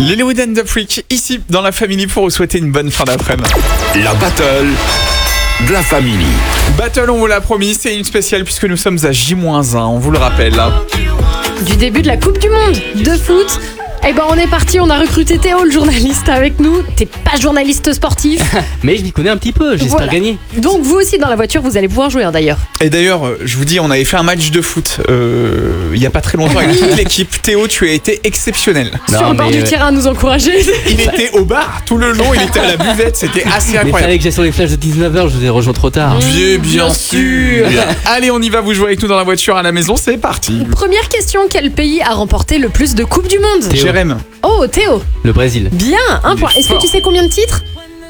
Lilywood and the Freak, ici dans la Family pour vous souhaiter une bonne fin d'après-midi. La battle de la Family. Battle, on vous l'a promis, c'est une spéciale puisque nous sommes à J-1, on vous le rappelle. Du début de la Coupe du Monde de foot. Eh ben on est parti, on a recruté Théo, le journaliste, avec nous. T'es pas journaliste sportif. Mais je m'y connais un petit peu, j'espère Voilà. gagner. Donc vous aussi dans la voiture, vous allez pouvoir jouer d'ailleurs. Et d'ailleurs, je vous dis, on avait fait un match de foot il y a pas très longtemps avec toute l'équipe. Théo, tu as été exceptionnel. Sur le bord du terrain à nous encourager. Il était au bar tout le long, il était à la buvette, c'était assez Mais incroyable. fallait que j'aille sur les flashs de 19h, je vous ai rejoint trop tard. Bien sûr. Allez, on y va, vous jouez avec nous dans la voiture à la maison, c'est parti. Première question, quel pays a remporté le plus de Coupes du Monde? Théo. Jérém. Oh Théo, Le Brésil. bien, un Il est point. Est-ce que fort. tu sais combien de titres?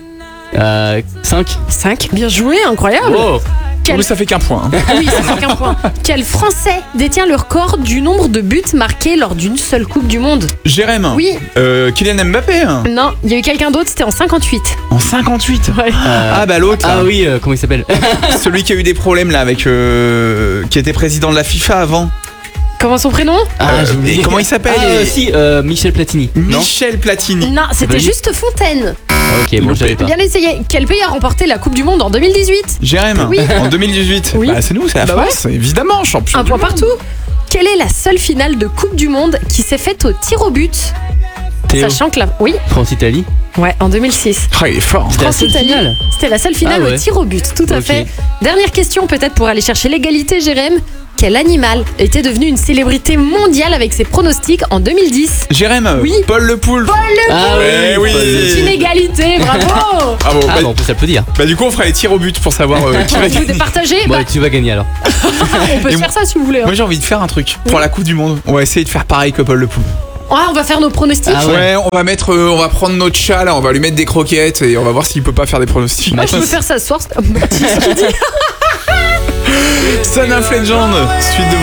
5. 5, bien joué, incroyable. Oh Quel- Oui, ça fait qu'un point. Oui, ça fait qu'un point. Quel Français détient le record du nombre de buts marqués lors d'une seule Coupe du Monde? Jérém. Oui. Kylian Mbappé. Non, il y a eu quelqu'un d'autre, c'était en 58. En 58. Ouais. Ah bah l'autre, là. Ah oui, comment il s'appelle? Celui qui a eu des problèmes là avec qui était président de la FIFA avant. Comment son prénom? j'ai oublié. et comment il s'appelle Si, Michel Platini. Non. Michel Platini. Non, c'était pas juste Fontaine. Ah, ok, bon, je savais pas. Bien essayé. Quel pays a remporté la Coupe du Monde en 2018? Jérém. Oui. En 2018. Oui. Bah c'est nous, c'est la Bah France, évidemment, champion. Un du point monde. partout. Quelle est la seule finale de Coupe du Monde qui s'est faite au tir au but? Théo. Sachant que là, oui, France-Italie. ouais, en 2006. Ah, il est fort. C'était la seule France-Italie. finale. C'était la seule finale Ah ouais. au tir au but, tout à Ok. fait. Dernière question, peut-être pour aller chercher l'égalité, Jérém. Quel animal était devenu une célébrité mondiale avec ses pronostics en 2010? Jérém. Oui. Paul Le Poul. Ah Eh oui. C'est une égalité, bravo. Bravo. Ah, bah, bon, on peut s'applaudir. bah, du coup, on fera les tirs au but pour savoir qui va Vous gagner. départagez? Bon, Bah, tu vas gagner alors. on peut et se faire ça si vous voulez. hein. Moi, j'ai envie de faire un truc pour la Coupe du Monde. On va essayer de faire pareil que Paul Le Poul. Ah, on va faire nos pronostics. Ah Ouais, on va mettre, on va prendre notre chat là, on va lui mettre des croquettes et on va voir s'il peut pas faire des pronostics. Ah, je peux faire ça ce soir. Son of Legend, suite de